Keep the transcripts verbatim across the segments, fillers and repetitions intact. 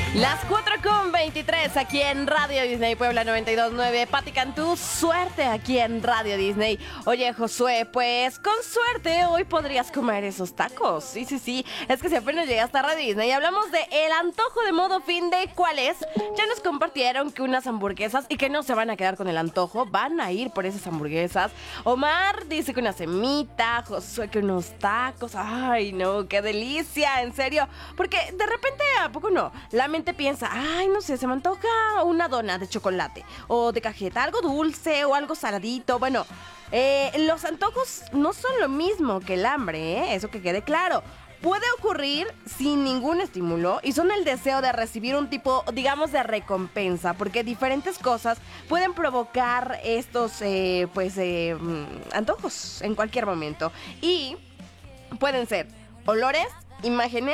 Las cuatro con veintitrés aquí en Radio Disney Puebla noventa y dos punto nueve. Pati Cantú, suerte aquí en Radio Disney. Oye, Josué, pues con suerte hoy podrías comer esos tacos. Sí, sí, sí. Es que si apenas llegaste a Radio Disney y hablamos de el antojo de modo fin de ¿cuál es? Ya nos compartieron que unas hamburguesas y que no se van a quedar con el antojo. Van a ir por esas hamburguesas. Omar dice que una semita. Josué que unos tacos. Ay, no, qué delicia, en serio. Porque de repente, ¿a poco no? La mente piensa, ay, no sé, se me antoja una dona de chocolate o de cajeta, algo dulce o algo saladito. Bueno, eh, los antojos no son lo mismo que el hambre, ¿eh? Eso que quede claro. Puede ocurrir sin ningún estímulo y son el deseo de recibir un tipo, digamos, de recompensa, porque diferentes cosas pueden provocar estos, eh, pues, eh, antojos en cualquier momento. Y pueden ser olores, imágenes,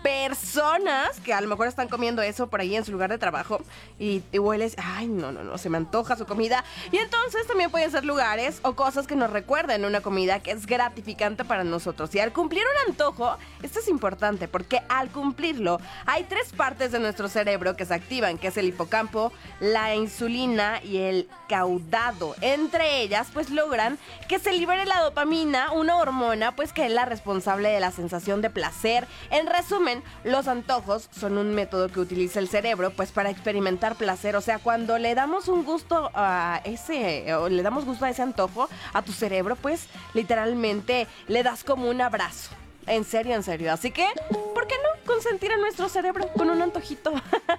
personas que a lo mejor están comiendo eso por ahí en su lugar de trabajo y, y hueles, ay, no, no, no, se me antoja su comida. Y entonces también pueden ser lugares o cosas que nos recuerden una comida que es gratificante para nosotros. Y al cumplir un antojo, esto es importante porque al cumplirlo hay tres partes de nuestro cerebro que se activan, que es el hipocampo, la insulina y el caudado. Entre ellas, pues logran que se libere la dopamina, una hormona, pues que es la responsable de la sensación de placer. En resumen, los antojos son un método que utiliza el cerebro pues para experimentar placer. O sea, cuando le damos un gusto a ese, o le damos gusto a ese antojo, a tu cerebro, pues literalmente le das como un abrazo. En serio, en serio. Así que, ¿por qué no consentir a nuestro cerebro con un antojito?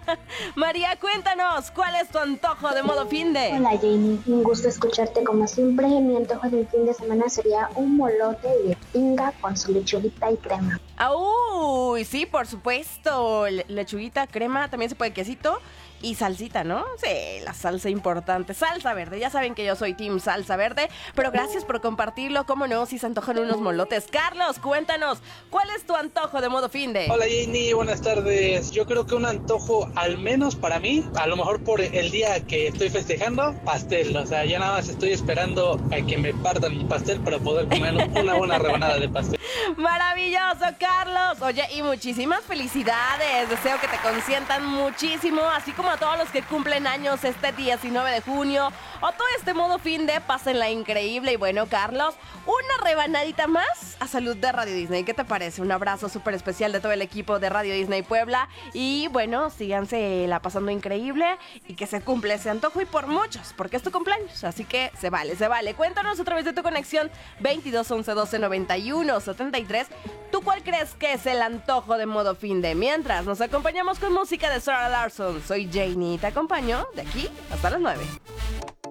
María, cuéntanos, ¿cuál es tu antojo de modo fin de? Hola, Jamie. Un gusto escucharte como siempre. Mi antojo de fin de semana sería un molote de tinga con su lechuguita y crema. Ah, uy, sí, por supuesto. Le- lechuguita, crema, también se puede quesito y salsita, ¿no? Sí, la salsa importante. Salsa verde, ya saben que yo soy team salsa verde, pero gracias por compartirlo. ¿Cómo no? Si se antojan unos molotes. Carlos, cuéntanos, ¿cuál es tu antojo de modo fin de? Hola Jenny, buenas tardes. Yo creo que un antojo, al menos para mí, a lo mejor por el día que estoy festejando, pastel. O sea, ya nada más estoy esperando a que me partan mi pastel para poder comer una buena rebanada de pastel. Maravilloso, Carlos. Oye, y muchísimas felicidades. Deseo que te consientan muchísimo, así como a todos los que cumplen años este diecinueve de junio o todo este modo fin de, pásenla increíble. Y bueno, Carlos, una rebanadita más a salud de Radio Disney. ¿Qué te parece? Un abrazo súper especial de todo el equipo de Radio Disney Puebla. Y bueno, síganse la pasando increíble y que se cumple ese antojo y por muchos, porque es tu cumpleaños. Así que se vale, se vale. Cuéntanos a través de tu conexión veintidós once doce noventa y uno setenta y tres. ¿Tú cuál crees que es el antojo de modo fin de? Mientras nos acompañamos con música de Sarah Larson. Soy Janie y te acompaño de aquí hasta las nueve.